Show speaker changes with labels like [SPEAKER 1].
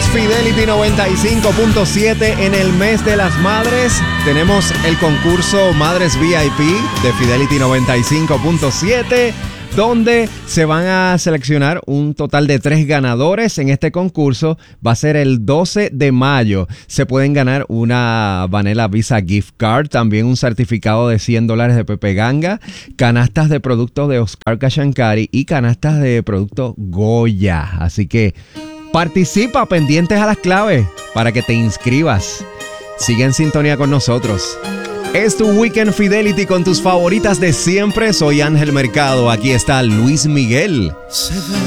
[SPEAKER 1] Fidelity 95.7 en el mes de las madres. Tenemos el concurso Madres VIP de Fidelity 95.7, donde se van a seleccionar un total de 3 ganadores en este concurso. Va a ser el 12 de mayo. Se pueden ganar una Vanilla Visa Gift Card, también un certificado de $100 de Pepe Ganga, canastas de productos de Oscar Kashankari y canastas de productos Goya. Así que participa, pendientes a las claves para que te inscribas. Sigue en sintonía con nosotros. Es tu Weekend Fidelity con tus favoritas de siempre. Soy Ángel Mercado. Aquí está Luis Miguel.
[SPEAKER 2] Se ve